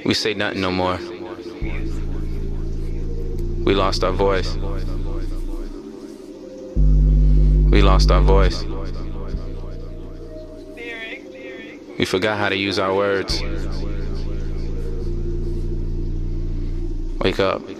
We say nothing no more. We lost our voice. We lost our voice. We forgot how to use our words. Wake up.